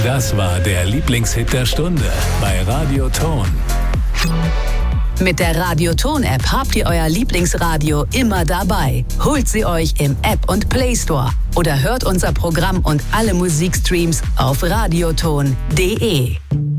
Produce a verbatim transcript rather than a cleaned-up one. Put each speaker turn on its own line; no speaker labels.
Das war der Lieblingshit der Stunde bei Radio Ton.
Mit der Radio Ton App habt ihr euer Lieblingsradio immer dabei. Holt sie euch im App und Play Store oder hört unser Programm und alle Musikstreams auf radioton punkt de.